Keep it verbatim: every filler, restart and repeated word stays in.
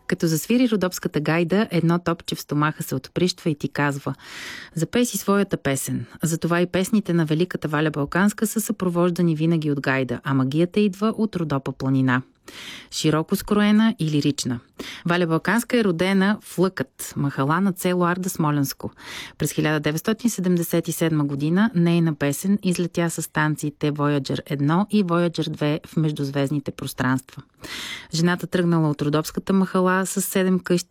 Като засвири родопската гайда, едно топче в стомаха се отприщва и ти казва: запей си своята песен. Затова и песните на великата Валя Балканска са съпровождани винаги от гайда, а магията идва от Родопа планина. Широко скроена и лирична. Валя Балканска е родена в Лъкът, махала на село Арда, Смолянско. През хиляда деветстотин седемдесет и седма година нейна песен излетя с станциите Voyager едно и Voyager две в междузвездните пространства. Жената тръгнала от родопската махала с седем къщи